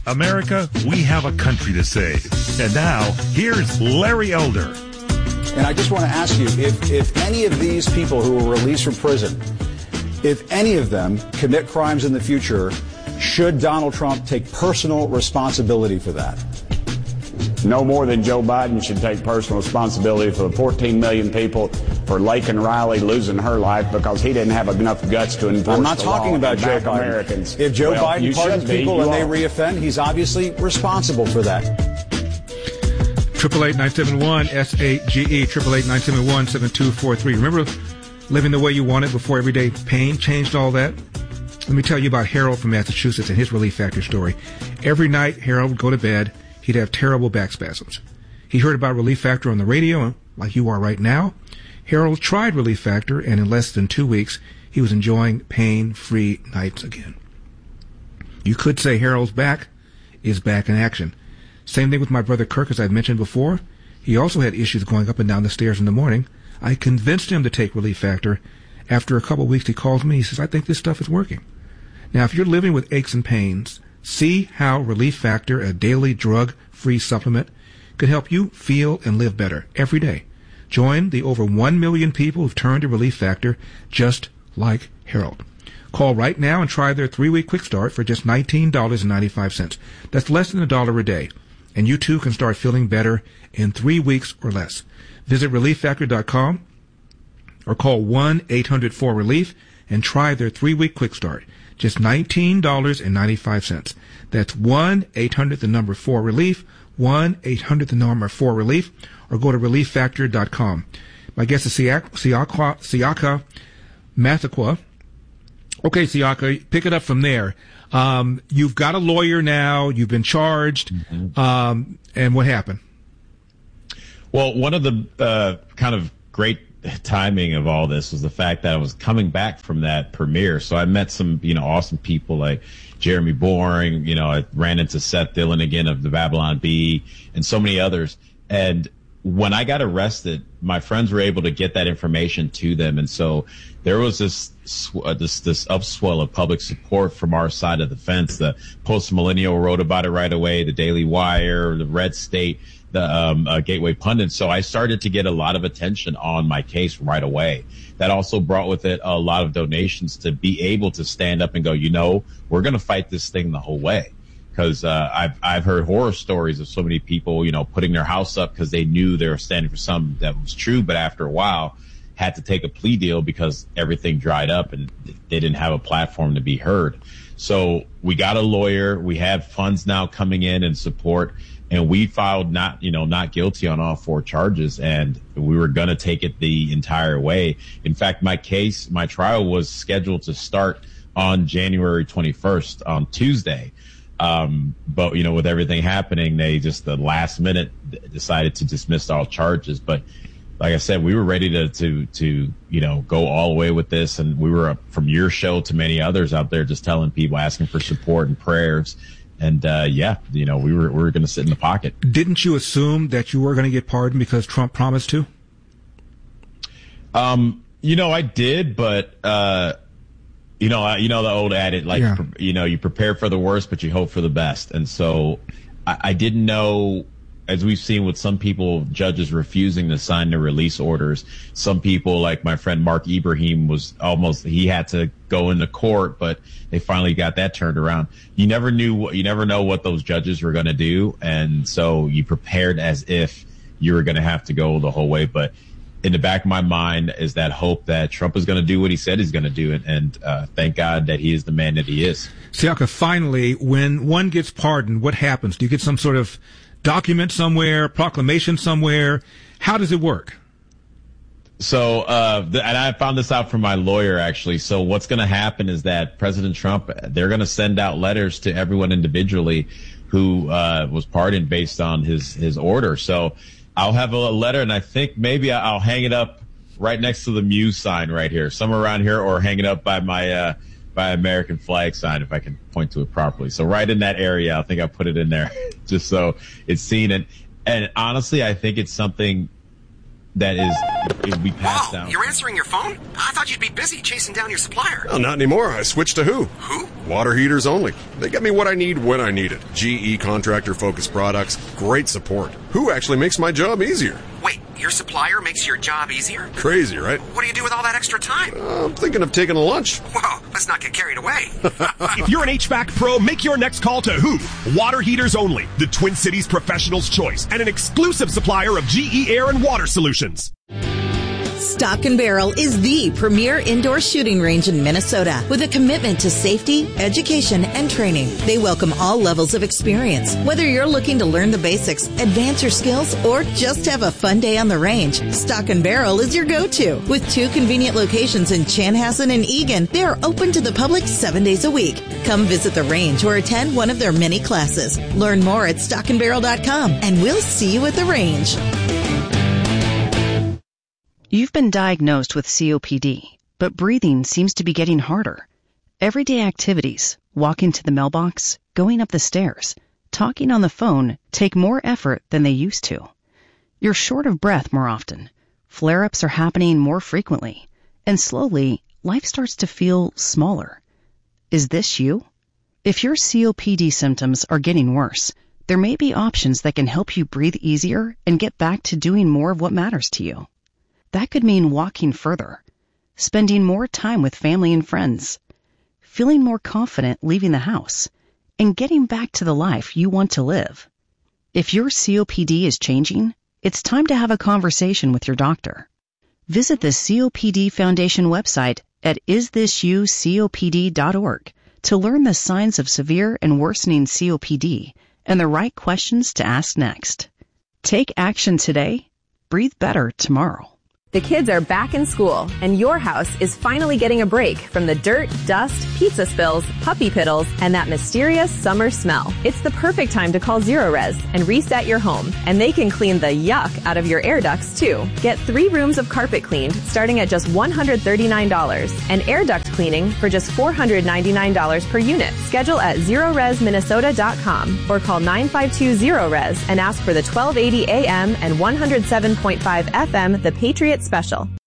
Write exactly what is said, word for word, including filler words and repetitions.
America, we have a country to save. And now, here's Larry Elder. And I just want to ask you, if, if any of these people who were released from prison, if any of them commit crimes in the future, should Donald Trump take personal responsibility for that? No more than Joe Biden should take personal responsibility for the fourteen million people, for Laken Riley losing her life because he didn't have enough guts to enforce the law. I'm not talking about Joe Biden. Americans. If Joe well, Biden pardons people and they reoffend, he's obviously responsible for that. Triple eight nine seven one S A G E triple eight nine seven one seven two four three. Remember living the way you wanted before everyday pain changed all that? Let me tell you about Harold from Massachusetts and his Relief Factor story. Every night, Harold would go to bed. He'd have terrible back spasms. He heard about Relief Factor on the radio, like you are right now. Harold tried Relief Factor, and in less than two weeks, he was enjoying pain-free nights again. You could say Harold's back is back in action. Same thing with my brother Kirk, as I've mentioned before. He also had issues going up and down the stairs in the morning. I convinced him to take Relief Factor. After a couple of weeks, he calls me. He says, I think this stuff is working. Now, if you're living with aches and pains, see how Relief Factor, a daily drug-free supplement, could help you feel and live better every day. Join the over one million people who've turned to Relief Factor just like Harold. Call right now and try their three-week quick start for just nineteen dollars and ninety-five cents. That's less than a dollar a day. And you too can start feeling better in three weeks or less. Visit relief factor dot com or call one eight hundred four relief and try their three-week quick start. Just nineteen dollars and ninety-five cents. That's one eight hundred the number four relief, one eight hundred the number four relief, or go to relief factor dot com. My guest is Siaka, Siaka, Siaka Mathakwa. Okay, Siaka, pick it up from there. Um, you've got a lawyer now. You've been charged. Mm-hmm. Um, and what happened? Well, one of the uh, kind of great timing of all this was the fact that I was coming back from that premiere. So I met some, you know, awesome people like Jeremy Boring. You know, I ran into Seth Dillon again of the Babylon Bee and so many others. And when I got arrested, my friends were able to get that information to them. And so there was this, uh, this, this upswell of public support from our side of the fence. The Post Millennial wrote about it right away. The Daily Wire, the Red State, the um, uh, Gateway Pundit. So I started to get a lot of attention on my case right away. That also brought with it a lot of donations to be able to stand up and go, you know, we're going to fight this thing the whole way. Because uh, I've I've heard horror stories of so many people, you know, putting their house up because they knew they were standing for something that was true, but after a while had to take a plea deal because everything dried up and they didn't have a platform to be heard. So we got a lawyer. We have funds now coming in and support, and we filed not, you know, not guilty on all four charges, and we were going to take it the entire way. In fact, my case, my trial was scheduled to start on January twenty-first, on Tuesday. Um, but, you know, with everything happening, they just the last minute decided to dismiss all charges. But like I said, we were ready to, to, to, you know, go all the way with this. And we were, from your show to many others out there, just telling people, asking for support and prayers. And, uh, yeah, you know, we were, we were going to sit in the pocket. Didn't you assume that you were going to get pardoned because Trump promised to? Um, you know, I did, but, uh, You know, uh, you know the old adage, like, yeah. pre- you know, you prepare for the worst, but you hope for the best. And so I, I didn't know, as we've seen with some people, judges refusing to sign the release orders. Some people, like my friend Mark Ibrahim, was almost, he had to go into court, but they finally got that turned around. You never knew, you never know what those judges were going to do. And so you prepared as if you were going to have to go the whole way. But in the back of my mind is that hope that Trump is going to do what he said he's going to do. And, and uh, thank God that he is the man that he is. Siaka, finally, when one gets pardoned, what happens? Do you get some sort of document somewhere, proclamation somewhere? How does it work? So, uh, the, and I found this out from my lawyer, actually. So what's going to happen is that President Trump, they're going to send out letters to everyone individually who uh, was pardoned based on his, his order. So I'll have a letter, and I think maybe I'll hang it up right next to the Muse sign right here, somewhere around here, or hang it up by my uh, by American flag sign if I can point to it properly. So right in that area, I think I'll put it in there just so it's seen. And, and honestly, I think it's something that is it will be passed Whoa, down. You're answering your phone? I thought you'd be busy chasing down your supplier. Well, not anymore. I switched to Who. Who? Water heaters only. They get me what I need when I need it. G E contractor-focused products, great support. Who actually makes my job easier. Wait, your supplier makes your job easier? Crazy, right? What do you do with all that extra time? Uh, I'm thinking of taking a lunch. Whoa, let's not get carried away. If you're an H V A C pro, make your next call to Who. Water heaters only. The Twin Cities professional's choice and an exclusive supplier of G E air and water solutions. Stock and Barrel is the premier indoor shooting range in Minnesota with a commitment to safety, education, and training. They welcome all levels of experience. Whether you're looking to learn the basics, advance your skills, or just have a fun day on the range, Stock and Barrel is your go-to. With two convenient locations in Chanhassen and Eagan, they are open to the public seven days a week. Come visit the range or attend one of their many classes. Learn more at stock and barrel dot com, and we'll see you at the range. You've been diagnosed with C O P D, but breathing seems to be getting harder. Everyday activities, walking to the mailbox, going up the stairs, talking on the phone take more effort than they used to. You're short of breath more often. Flare-ups are happening more frequently. And slowly, life starts to feel smaller. Is this you? If your C O P D symptoms are getting worse, there may be options that can help you breathe easier and get back to doing more of what matters to you. That could mean walking further, spending more time with family and friends, feeling more confident leaving the house, and getting back to the life you want to live. If your C O P D is changing, it's time to have a conversation with your doctor. Visit the C O P D Foundation website at is this you C O P D dot org to learn the signs of severe and worsening C O P D and the right questions to ask next. Take action today. Breathe better tomorrow. The kids are back in school, and your house is finally getting a break from the dirt, dust, pizza spills, puppy piddles, and that mysterious summer smell. It's the perfect time to call Zerorez and reset your home, and they can clean the yuck out of your air ducts, too. Get three rooms of carpet cleaned starting at just one hundred thirty-nine dollars, and air duct cleaning for just four hundred ninety-nine dollars per unit. Schedule at zerorez minnesota dot com or call nine five two zero res and ask for the twelve eighty A M and one oh seven point five F M The Patriot Special.